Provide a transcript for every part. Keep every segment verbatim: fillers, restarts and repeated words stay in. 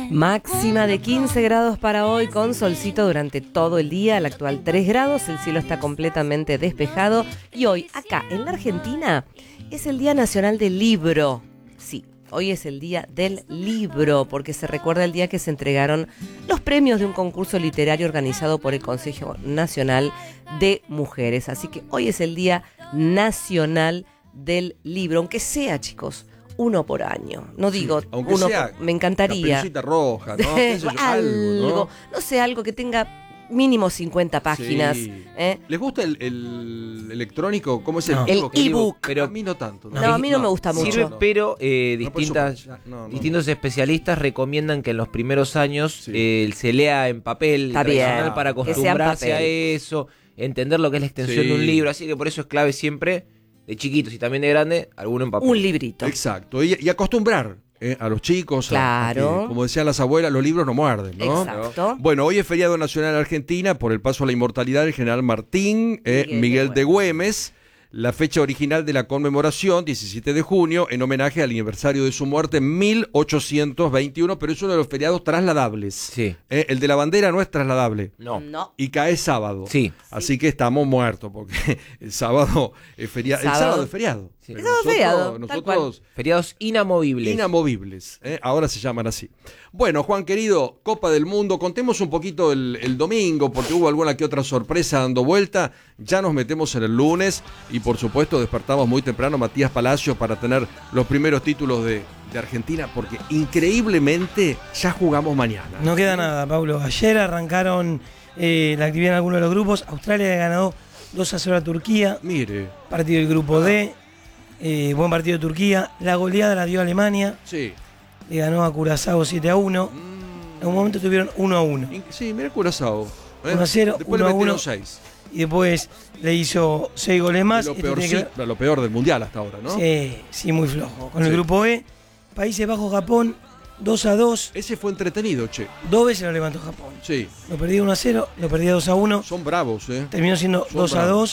Máxima de quince grados para hoy, con solcito durante todo el día, el actual tres grados, el cielo está completamente despejado y hoy, acá en la Argentina, es el Día Nacional del Libro. Sí, hoy es el Día del Libro, porque se recuerda el día que se entregaron los premios de un concurso literario organizado por el Consejo Nacional de Mujeres. Así que hoy es el Día Nacional del Libro, aunque sea, chicos, uno por año. No digo, sí, aunque uno sea por, me encantaría. Caperucita Roja, ¿no? ¿Qué sé yo? algo, algo, ¿no? no sé, algo que tenga mínimo cincuenta páginas. Sí. ¿eh? ¿Les gusta el, el electrónico? ¿Cómo es el No. ebook? El ebook. Pero a mí no tanto. No, a mí no me gusta mucho. Sirve, pero eh, No, por distintas, supuesto. No, no. distintos especialistas recomiendan que en los primeros años Sí. eh, se lea en papel Está tradicional bien, para que sea en acostumbrarse a papel. eso, entender lo que es la extensión Sí. de un libro. Así que por eso es clave siempre, de chiquitos y también de grande, alguno en papel. Un librito. Exacto. Y, y acostumbrar eh, a los chicos. a- a Claro. que, como decían las abuelas, los libros no muerden, ¿no? Exacto. Bueno, hoy es feriado nacional Argentina por el paso a la inmortalidad del general Martín eh, Miguel Miguel, de de Güemes. La fecha original de la conmemoración, diecisiete de junio, en homenaje al aniversario de su muerte en mil ochocientos veintiuno, pero es uno de los feriados trasladables. Sí. Eh, el de la bandera no es trasladable. No. No. Y cae sábado. Sí. Así que estamos muertos, porque el sábado es feriado. El Sábado. sábado es feriado. Sí. Pero El sábado es feriado, tal nosotros Feriados inamovibles. inamovibles, ¿eh? Ahora se llaman así. Bueno, Juan querido, Copa del Mundo, contemos un poquito el, el domingo, porque hubo alguna que otra sorpresa dando vuelta. Ya nos metemos en el lunes y por supuesto despertamos muy temprano Matías Palacios para tener los primeros títulos de, de Argentina, porque increíblemente ya jugamos mañana. No queda nada, Pablo. Ayer arrancaron eh, la actividad en algunos de los grupos. Australia ganó dos a cero a Turquía. Mire, Partido del grupo D. Eh, buen partido de Turquía. La goleada la dio Alemania. sí. Le ganó a Curazao siete a uno. Mm, En un momento tuvieron uno a uno. in- sí, mira Curazao. ¿eh? uno a cero, Después uno a le uno. metieron seis. Y después le hizo seis goles más. Lo Esto peor, tiene sí, que ver- lo peor del mundial hasta ahora, ¿no? Sí, sí, muy flojo. Con Sí. el grupo E, Países Bajos, Japón, dos a dos. Ese fue entretenido, che. Dos veces lo levantó Japón. Sí, Lo perdía uno a cero, lo perdía dos a uno. son bravos, ¿eh? Terminó siendo Son dos a bravos. dos.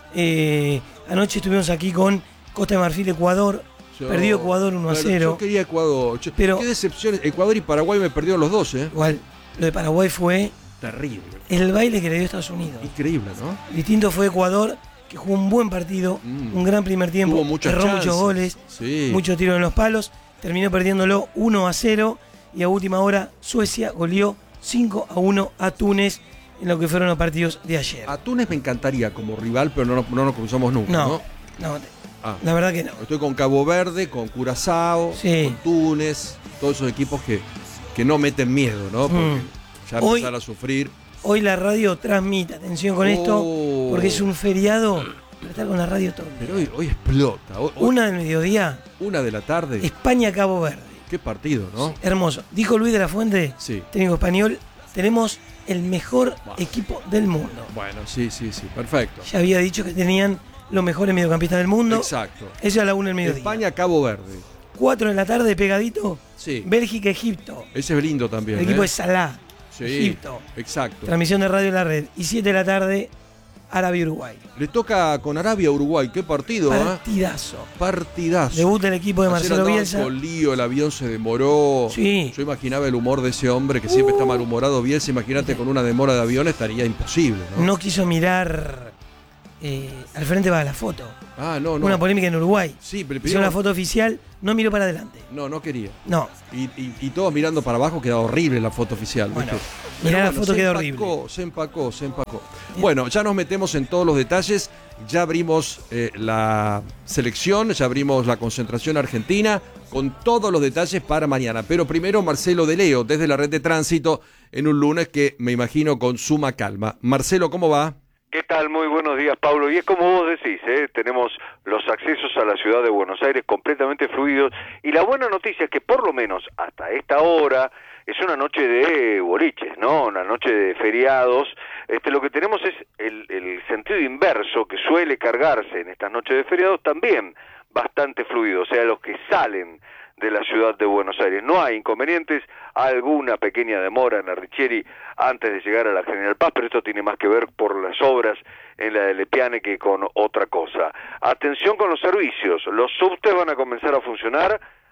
Eh, anoche estuvimos aquí con Costa de Marfil, Ecuador. Yo- Perdió Ecuador uno a Claro, cero. Yo quería Ecuador. Che, Pero- qué decepción. Ecuador y Paraguay me perdieron los dos, ¿eh? Igual, lo de Paraguay fue Terrible. el baile que le dio Estados Unidos. Increíble, ¿no? Distinto fue Ecuador, que jugó un buen partido, Mm. un gran primer tiempo, Tuvo muchas erró chances. muchos goles, Sí. muchos tiros en los palos, terminó perdiéndolo uno a cero y a última hora Suecia goleó cinco a uno a Túnez en lo que fueron los partidos de ayer. A Túnez me encantaría como rival, pero no, nos- no nos cruzamos nunca, ¿no? No, no, Ah. la verdad que no. Estoy con Cabo Verde, con Curazao, Sí. con Túnez, todos esos equipos que, que no meten miedo, ¿no? Porque Mm. ya Hoy- empezar a sufrir. Hoy la radio transmite, atención con esto, Oh. porque es un feriado para estar con la radio todo el día. Pero hoy, hoy explota. Hoy- hoy- Una del mediodía, una de la tarde. España-Cabo Verde. Qué partido, ¿no? Hermoso. Dijo Luis de la Fuente, Sí. técnico español, tenemos el mejor Bah. equipo del mundo. Bueno, sí, sí, sí. Perfecto. Ya había dicho que tenían los mejores mediocampistas del mundo. Exacto. Eso a la una del mediodía. España, Cabo Verde. Cuatro de la tarde, pegadito, Sí. Bélgica-Egipto. Ese es lindo también. El equipo ¿eh? de Salah, Sí, Egipto. exacto. Transmisión de radio en la red. Y siete de la tarde, Arabia-Uruguay. Le toca con Arabia Uruguay. Qué partido, ¿eh? Partidazo. Partidazo. Debut del equipo de Ayer Marcelo andaban Bielsa. con lío, el avión se demoró. Sí. Yo imaginaba el humor de ese hombre que siempre está malhumorado. Bielsa, imagínate con una demora de avión estaría imposible, ¿no? No quiso mirar eh, al frente va la foto. Ah, no, no. Una polémica en Uruguay. Sí, pero Hizo una foto oficial, no miró para adelante. No, no quería. No. Y, y, y todos mirando para abajo, queda horrible la foto oficial. Bueno, ¿viste? mirá Pero la foto, se queda empacó, horrible. Se empacó, se empacó. Bien. Bueno, ya nos metemos en todos los detalles. Ya abrimos eh, la selección, ya abrimos la concentración argentina con todos los detalles para mañana. Pero primero Marcelo de Leo, desde la red de tránsito, en un lunes que me imagino con suma calma. Marcelo, ¿cómo va? ¿Qué tal? Muy buenos días, Pablo. Y es como vos decís, ¿eh? Tenemos los accesos a la ciudad de Buenos Aires completamente fluidos. Y la buena noticia es que por lo menos hasta esta hora es una noche de boliches, ¿no? Una noche de feriados. Este, lo que tenemos es el, el sentido inverso que suele cargarse en estas noches de feriados también bastante fluido. O sea, los que salen de la ciudad de Buenos Aires. No hay inconvenientes, alguna pequeña demora en la Richieri antes de llegar a la General Paz, pero esto tiene más que ver por las obras en la de Lepiane que con otra cosa. Atención con los servicios, los subtes van a comenzar a funcionar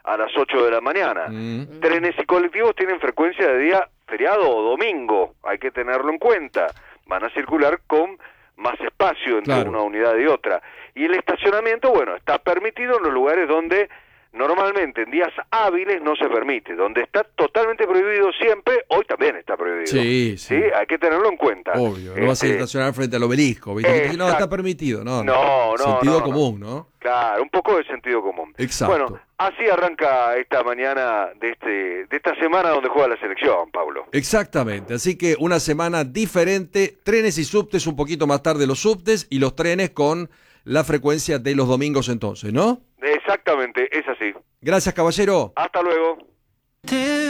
a las ocho de la mañana. Mm. Trenes y colectivos tienen frecuencia de día feriado o domingo, hay que tenerlo en cuenta. Van a circular con más espacio entre Claro. una unidad y otra. Y el estacionamiento, bueno, está permitido en los lugares donde normalmente en días hábiles no se permite. Donde está totalmente prohibido siempre, hoy también está prohibido. Sí, sí. Hay que tenerlo en cuenta. Obvio, no vas a ir a Este, estacionar frente al obelisco, ¿viste? Que no, Exacto. está permitido, no, No, no, Sentido no, común, ¿no? Claro, un poco de sentido común. Exacto. Bueno, así arranca esta mañana de este de esta semana donde juega la selección, Pablo. Exactamente, así que una semana diferente, trenes y subtes, un poquito más tarde los subtes y los trenes con la frecuencia de los domingos entonces, ¿no? Exactamente, es así. Gracias, caballero. Hasta luego.